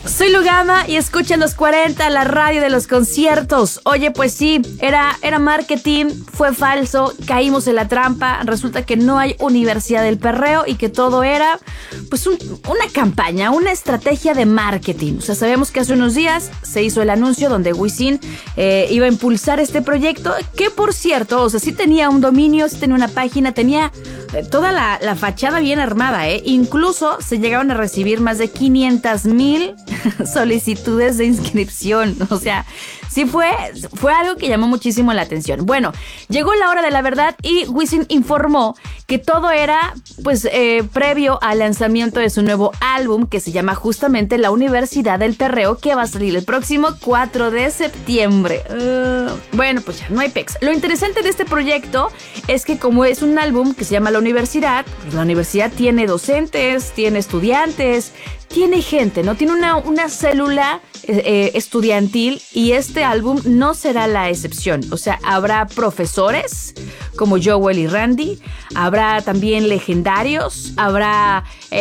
Soy Lugama y escucha los 40, la radio de los conciertos. Oye, pues sí, era marketing, fue falso, caímos en la trampa. Resulta que no hay Universidad del Perreo y que todo era pues una campaña, una estrategia de marketing. O sea, sabemos que hace unos días se hizo el anuncio donde Wisin iba a impulsar este proyecto, que por cierto, o sea, sí tenía un dominio, sí tenía una página, tenía toda la fachada bien armada, ¿eh? Incluso se llegaron a recibir más de 500,000 solicitudes de inscripción. O sea, sí fue algo que llamó muchísimo la atención. Bueno, llegó la hora de la verdad y Wisin informó que todo era pues previo al lanzamiento de su nuevo álbum, que se llama justamente La Universidad del Perreo, que va a salir el próximo 4 de septiembre. Bueno, pues ya no hay pex. Lo interesante de este proyecto es que como es un álbum que se llama La Universidad, pues la universidad tiene docentes, tiene estudiantes, tiene gente, ¿no? Tiene una célula estudiantil, y este álbum no será la excepción. O sea, habrá profesores como Joel y Randy, habrá también legendarios, habrá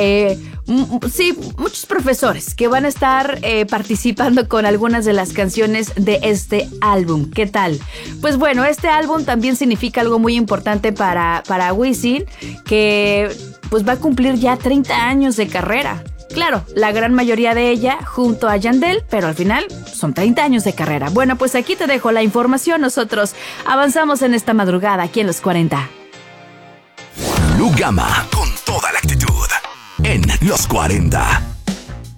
muchos profesores que van a estar participando con algunas de las canciones de este álbum. ¿Qué tal? Pues bueno, este álbum también significa algo muy importante para Wisin, que pues va a cumplir ya 30 años de carrera. Claro, la gran mayoría de ella junto a Yandel, pero al final son 30 años de carrera. Bueno, pues aquí te dejo la información. Nosotros avanzamos en esta madrugada aquí en Los 40. Lugama, con toda la actitud, en Los 40.